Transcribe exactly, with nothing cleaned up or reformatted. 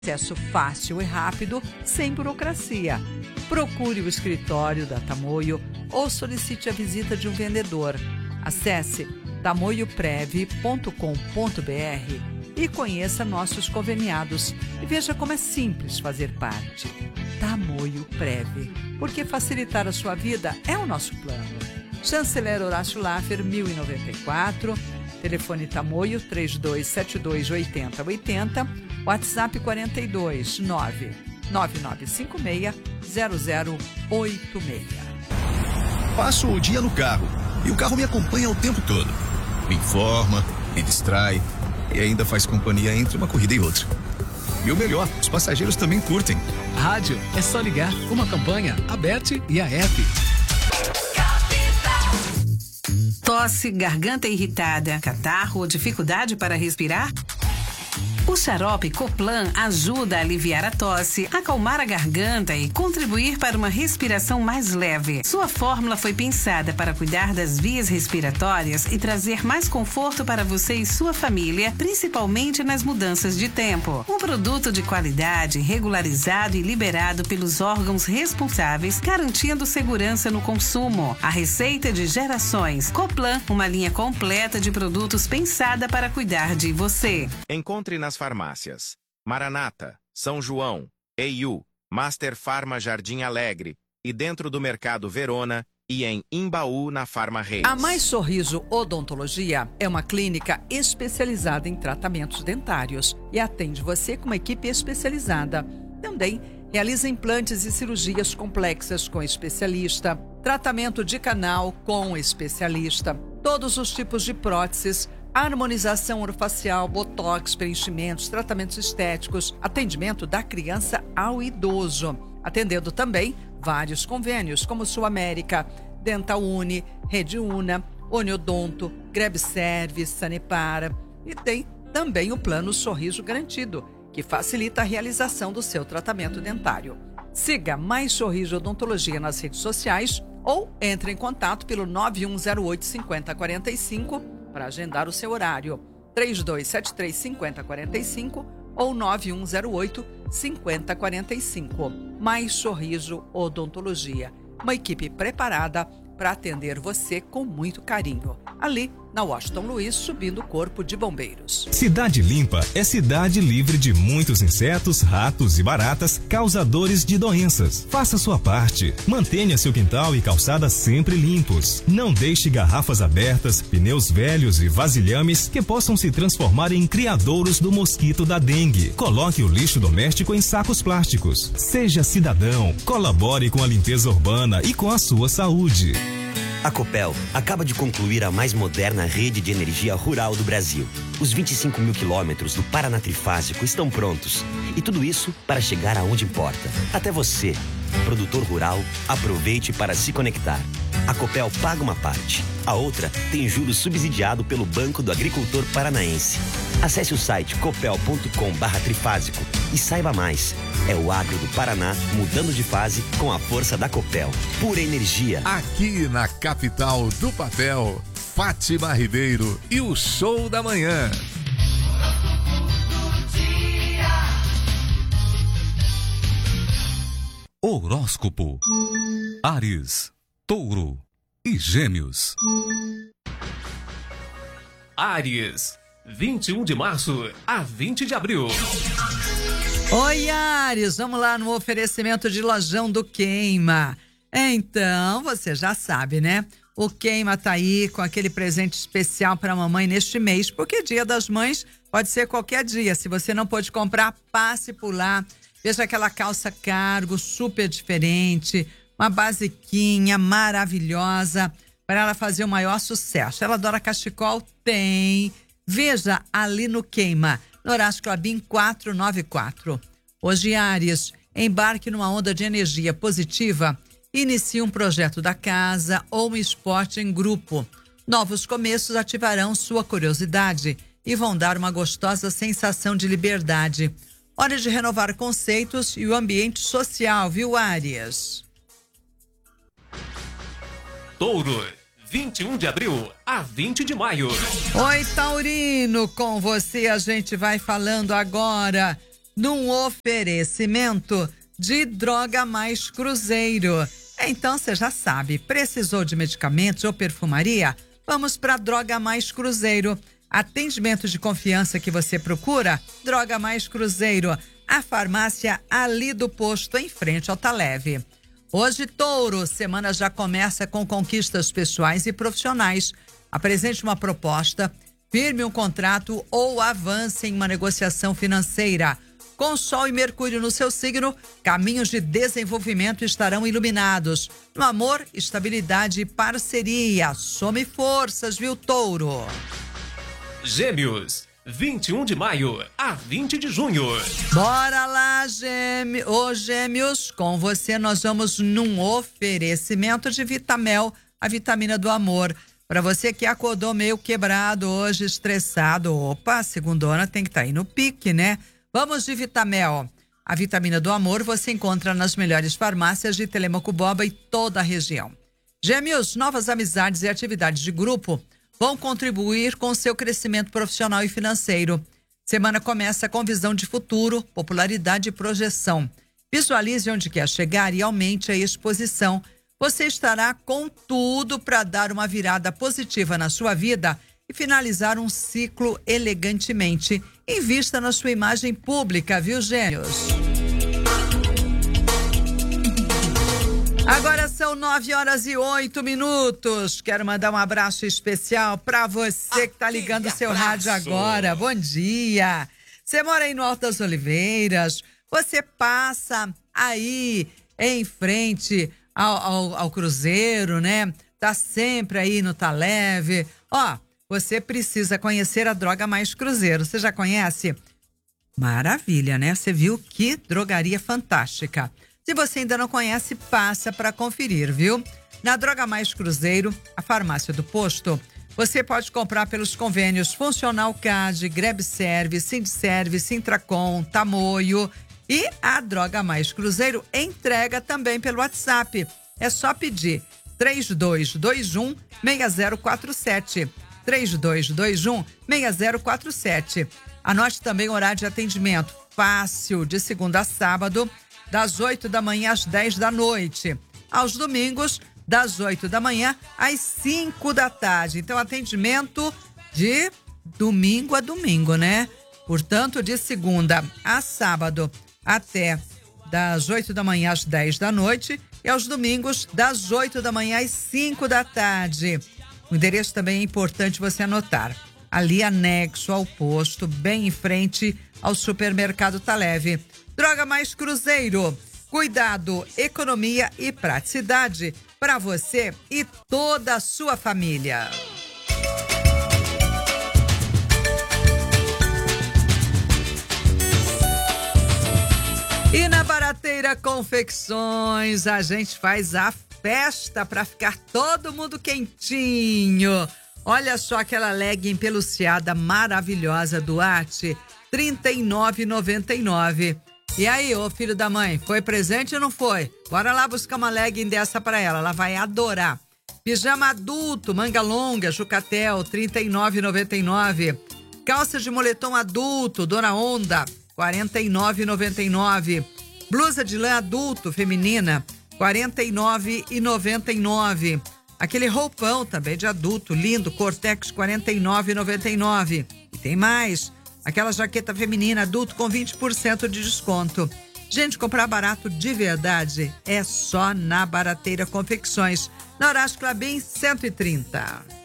Acesso fácil e rápido, sem burocracia. Procure o escritório da Tamoio ou solicite a visita de um vendedor. Acesse tamoio prev ponto com ponto br e conheça nossos conveniados e veja como é simples fazer parte. Tamoio Prev, porque facilitar a sua vida é o nosso plano. Chanceler Horácio Laffer, mil e noventa e quatro, telefone Tamoio três dois sete dois oito zero oito zero, WhatsApp quarenta e dois nove nove nove cinco seis zero zero oito seis. Passo o dia no carro e o carro me acompanha o tempo todo. Me informa, me distrai e ainda faz companhia entre uma corrida e outra. E o melhor, os passageiros também curtem. Rádio, é só ligar. Uma campanha, a Bert e a F. Tosse, garganta irritada, catarro ou dificuldade para respirar? O xarope Coplan ajuda a aliviar a tosse, acalmar a garganta e contribuir para uma respiração mais leve. Sua fórmula foi pensada para cuidar das vias respiratórias e trazer mais conforto para você e sua família, principalmente nas mudanças de tempo. Um produto de qualidade, regularizado e liberado pelos órgãos responsáveis, garantindo segurança no consumo. A receita de gerações. Coplan, uma linha completa de produtos pensada para cuidar de você. Encontre nas farmácias Maranata, São João, E U, Master Farma Jardim Alegre e dentro do Mercado Verona e em Imbaú na Farma Reis. A Mais Sorriso Odontologia é uma clínica especializada em tratamentos dentários e atende você com uma equipe especializada. Também realiza implantes e cirurgias complexas com especialista, tratamento de canal com especialista, todos os tipos de próteses, harmonização orofacial, botox, preenchimentos, tratamentos estéticos, atendimento da criança ao idoso. Atendendo também vários convênios, como Sul América, Dental Uni, Rede Una, Oniodonto, Grab Service, Sanepara. E tem também o Plano Sorriso Garantido, que facilita a realização do seu tratamento dentário. Siga Mais Sorriso Odontologia nas redes sociais ou entre em contato pelo nove um zero oito cinco zero quatro cinco para agendar o seu horário. três dois sete três cinco zero quatro cinco ou nove um zero oito cinco zero quatro cinco. Mais Sorriso Odontologia. Uma equipe preparada para atender você com muito carinho. Ali, na Washington Luiz, subindo o Corpo de Bombeiros. Cidade Limpa é cidade livre de muitos insetos, ratos e baratas causadores de doenças. Faça sua parte. Mantenha seu quintal e calçada sempre limpos. Não deixe garrafas abertas, pneus velhos e vasilhames que possam se transformar em criadouros do mosquito da dengue. Coloque o lixo doméstico em sacos plásticos. Seja cidadão. Colabore com a limpeza urbana e com a sua saúde. A Copel acaba de concluir a mais moderna rede de energia rural do Brasil. Os vinte e cinco mil quilômetros do Paraná Trifásico estão prontos. E tudo isso para chegar aonde importa. Até você, produtor rural, aproveite para se conectar. A Copel paga uma parte. A outra tem juros subsidiado pelo Banco do Agricultor Paranaense. Acesse o site copel ponto com barra trifásico e saiba mais. É o agro do Paraná mudando de fase com a força da Copel. Pura energia. Aqui na capital do papel, Fátima Ribeiro e o Show da Manhã. Horóscopo. Áries, Touro e Gêmeos. Áries, vinte e um de março a vinte de abril. Oi, Áries, vamos lá no oferecimento de Lojão do Queima. Então, você já sabe, né? O Queima tá aí com aquele presente especial para a mamãe neste mês, porque Dia das Mães pode ser qualquer dia. Se você não pôde comprar, passe por lá. Veja aquela calça cargo super diferente, uma basiquinha maravilhosa para ela fazer o maior sucesso. Ela adora cachecol? Tem. Veja ali no Queima, no Horácio Clabin quatrocentos e noventa e quatro. Hoje, Áries, embarque numa onda de energia positiva. Inicie um projeto da casa ou um esporte em grupo. Novos começos ativarão sua curiosidade e vão dar uma gostosa sensação de liberdade. Hora de renovar conceitos e o ambiente social, viu, Áries? Touro, vinte e um de abril a vinte de maio. Oi, Taurino, com você a gente vai falando agora num oferecimento de Droga Mais Cruzeiro. Então você já sabe, precisou de medicamentos ou perfumaria? Vamos para Droga Mais Cruzeiro. Atendimento de confiança que você procura? Droga Mais Cruzeiro, a farmácia ali do posto, em frente ao Taleve. Hoje, Touro, semana já começa com conquistas pessoais e profissionais. Apresente uma proposta, firme um contrato ou avance em uma negociação financeira. Com Sol e Mercúrio no seu signo, caminhos de desenvolvimento estarão iluminados. No amor, estabilidade e parceria. Some forças, viu, Touro? Gêmeos, vinte e um de maio a vinte de junho. Bora lá, gêmeos. Ô, Gêmeos, com você nós vamos num oferecimento de Vitamel, a vitamina do amor. Para você que acordou meio quebrado hoje, estressado, opa, segundona tem que estar aí no pique, né? Vamos de Vitamel. A vitamina do amor você encontra nas melhores farmácias de Telemaco Borba e toda a região. Gêmeos, novas amizades e atividades de grupo vão contribuir com seu crescimento profissional e financeiro. Semana começa com visão de futuro, popularidade e projeção. Visualize onde quer chegar e aumente a exposição. Você estará com tudo para dar uma virada positiva na sua vida e finalizar um ciclo elegantemente. Invista na sua imagem pública, viu, Gêmeos? Agora são nove horas e oito minutos. Quero mandar um abraço especial para você que tá ligando o seu rádio agora. Bom dia. Você mora aí no Alto das Oliveiras, você passa aí em frente ao, ao, ao Cruzeiro, né? Tá sempre aí no Taleve. Ó, você precisa conhecer a Droga Mais Cruzeiro. Você já conhece? Maravilha, né? Você viu que drogaria fantástica. Se você ainda não conhece, passa para conferir, viu? Na Droga Mais Cruzeiro, a farmácia do posto, você pode comprar pelos convênios Funcional C A D, Greb Service, Sindservice, Intracom, Tamoio. E a Droga Mais Cruzeiro entrega também pelo WhatsApp. É só pedir três dois dois um, seis zero quatro sete. três dois dois um, seis zero quatro sete. Anote também o horário de atendimento. Fácil, de segunda a sábado, das oito da manhã às dez da noite. Aos domingos, das oito da manhã às cinco da tarde. Então, atendimento de domingo a domingo, né? Portanto, de segunda a sábado até das oito da manhã às dez da noite e aos domingos, das oito da manhã às cinco da tarde. O endereço também é importante você anotar. Ali anexo ao posto, bem em frente ao supermercado Taleve. Droga Mais Cruzeiro. Cuidado, economia e praticidade para você e toda a sua família. E na Barateira Confecções, a gente faz a festa para ficar todo mundo quentinho. Olha só aquela legging peluciada maravilhosa do Arte, trinta e nove reais e noventa e nove centavos. E aí, ô filho da mãe, foi presente ou não foi? Bora lá buscar uma legging dessa para ela, ela vai adorar. Pijama adulto, manga longa, Jucatel, trinta e nove reais e noventa e nove centavos. Calça de moletom adulto, Dona Onda, quarenta e nove reais e noventa e nove centavos. Blusa de lã adulto, feminina, quarenta e nove reais e noventa e nove centavos. Aquele roupão também de adulto, lindo, Cortex, quarenta e nove reais e noventa e nove centavos. E tem mais, aquela jaqueta feminina adulto com vinte por cento de desconto. Gente, comprar barato de verdade é só na Barateira Confecções, na Horácio Clabin cento e trinta.